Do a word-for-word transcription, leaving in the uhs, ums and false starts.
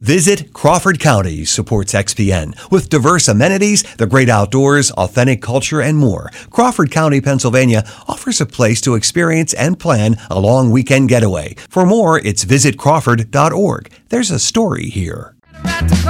Visit Crawford County supports X P N with diverse amenities, the great outdoors, authentic culture, and more. Crawford County, Pennsylvania offers a place to experience and plan a long weekend getaway. For more, it's visit crawford dot org. There's a story here.